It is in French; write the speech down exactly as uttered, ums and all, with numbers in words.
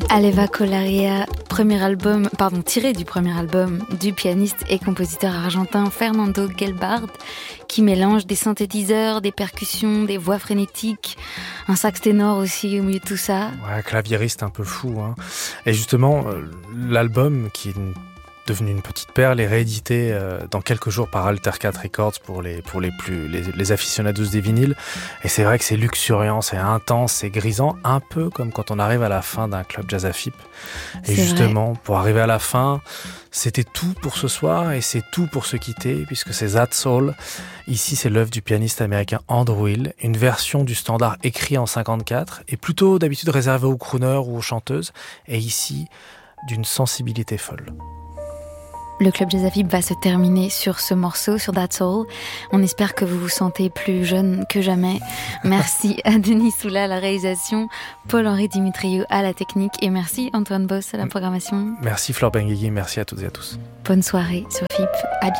Aleva Colaria, premier album, pardon, tiré du premier album du pianiste et compositeur argentin Fernando Gelbard, qui mélange des synthétiseurs, des percussions, des voix frénétiques, un sax ténor aussi au milieu de tout ça. Ouais, claviériste un peu fou, hein. Et justement, l'album qui est une devenu une petite perle est réédité euh, dans quelques jours par Altercat Records pour les pour les plus les, les aficionados des vinyles, et c'est vrai que c'est luxuriant, c'est intense, c'est grisant, un peu comme quand on arrive à la fin d'un club jazz à F I P. Et c'est justement vrai. Pour arriver à la fin, c'était tout pour ce soir et c'est tout pour se quitter, puisque c'est That's All. Ici, c'est l'œuvre du pianiste américain Andrew Hill, une version du standard écrit en cinquante-quatre et plutôt d'habitude réservée aux crooners ou aux chanteuses, et ici d'une sensibilité folle. Le Club Jazz à F I P va se terminer sur ce morceau, sur That's All. On espère que vous vous sentez plus jeune que jamais. Merci à Denis Soula à la réalisation, Paul-Henri Dimitriou à la technique, et merci Antoine Boss à la programmation. Merci Flore Benguigui, merci à toutes et à tous. Bonne soirée sur F I P, à bientôt.